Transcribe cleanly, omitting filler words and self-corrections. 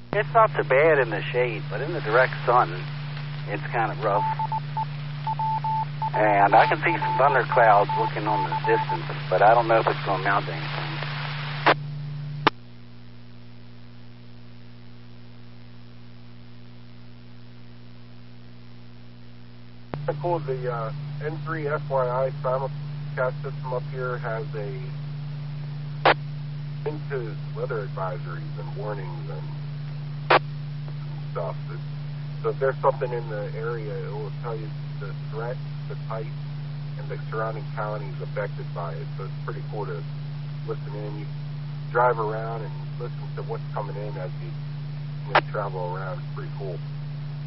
It's not so bad in the shade, but in the direct sun, it's kind of rough. And I can see some thunderclouds looking on the distance, but I don't know if it's going to mount to anything. Cool. The N3 FYI simulcast system up here has a into weather advisories and warnings and stuff. So if there's something in the area, it will tell you the threat, the type, and the surrounding counties affected by it. So it's pretty cool to listen in. You drive around and listen to what's coming in as you travel around. It's pretty cool.